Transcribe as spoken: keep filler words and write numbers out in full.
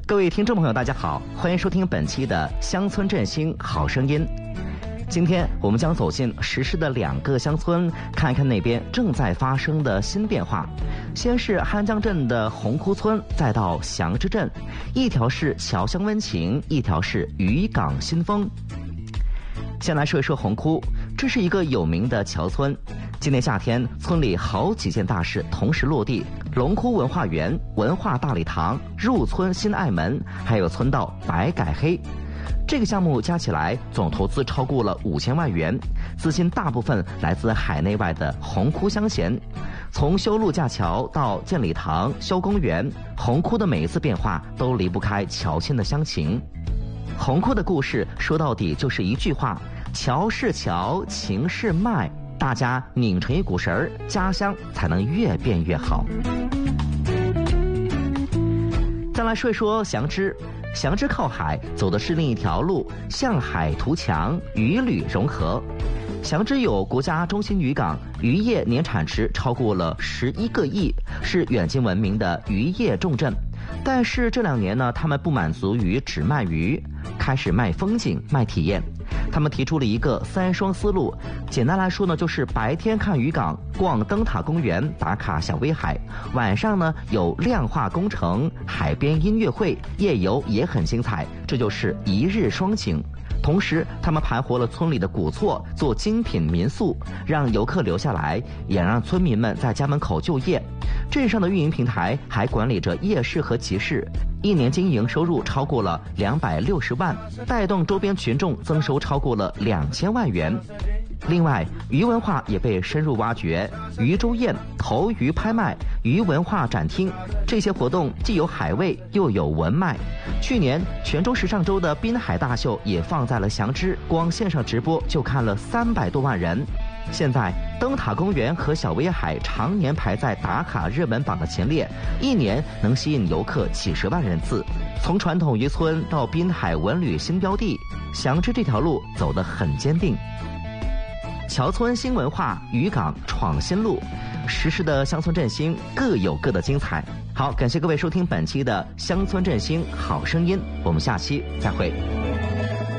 各位听众朋友，大家好，欢迎收听本期的乡村振兴好声音。今天我们将走进石狮的两个乡村，看一看那边正在发生的新变化。先是汉江镇的红窟村，再到祥之镇，一条是侨乡温情，一条是渔港新风。先来说一说红窟，这是一个有名的侨村。今年夏天，村里好几件大事同时落地：龙窟文化园、文化大礼堂、入村新爱门，还有村道白改黑。这个项目加起来总投资超过了五千万元，资金大部分来自海内外的红窟乡贤。从修路架桥到建礼堂、修公园，红窟的每一次变化都离不开侨亲的乡情。红窟的故事说到底就是一句话：侨是侨，情是脉，大家拧成一股绳儿，家乡才能越变越好。再来说一说祥之，祥之靠海，走的是另一条路，向海图强，渔旅融合。祥之有国家中心渔港，渔业年产值超过了十一个亿，是远近闻名的渔业重镇。但是这两年呢，他们不满足于只卖鱼，开始卖风景、卖体验。他们提出了一个三双思路，简单来说呢，就是白天看渔港、逛灯塔公园、打卡小威海，晚上呢有亮化工程、海边音乐会，夜游也很精彩，这就是一日双景。同时，他们盘活了村里的古厝，做精品民宿，让游客留下来，也让村民们在家门口就业。镇上的运营平台还管理着夜市和集市，一年经营收入超过了两百六十万，带动周边群众增收超过了两千万元。另外，渔文化也被深入挖掘，渔舟宴、投鱼拍卖、渔文化展厅，这些活动既有海味又有文脉。去年泉州时尚周的滨海大秀也放在了祥之，光线上直播就看了三百多万人。现在灯塔公园和小威海常年排在打卡热门榜的前列，一年能吸引游客几十万人次。从传统渔村到滨海文旅新标的，祥之这条路走得很坚定。侨村新文化，渔港闯新路，实施的乡村振兴各有各的精彩。好，感谢各位收听本期的乡村振兴好声音，我们下期再会。